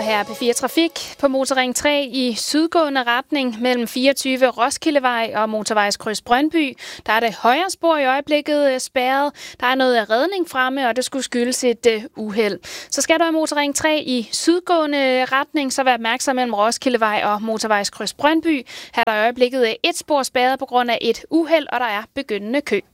her er P4 Trafik på motorring 3 i sydgående retning mellem 24 Roskildevej og motorvejskryds Brøndby. Der er det højre spor i øjeblikket spærret. Der er noget redning fremme, og det skulle skyldes et uheld. Så skal du have motorring 3 i sydgående retning, så vær opmærksom mellem Roskildevej og motorvejskryds Brøndby. Her er der i øjeblikket et spor spærret på grund af et uheld, og der er begyndende kø.